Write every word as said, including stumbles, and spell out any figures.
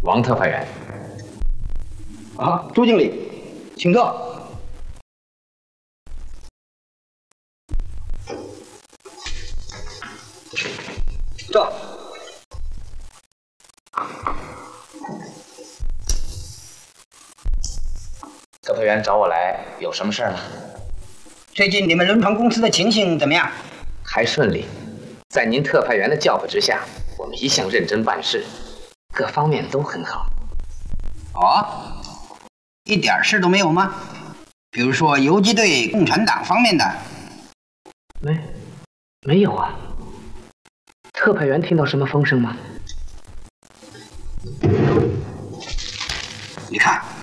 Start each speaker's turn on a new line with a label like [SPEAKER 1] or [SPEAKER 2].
[SPEAKER 1] 王特派员。
[SPEAKER 2] 啊，朱经理，请坐。坐。
[SPEAKER 1] 特派员找我来有什么事儿吗？
[SPEAKER 2] 最近你们轮船公司的情形怎么样？
[SPEAKER 1] 还顺利，在您特派员的教诲之下，我们一向认真办事，各方面都很好。
[SPEAKER 2] 哦，一点事都没有吗？比如说游击队、共产党方面的？
[SPEAKER 1] 没，没有啊。特派员听到什么风声吗？
[SPEAKER 2] 你看。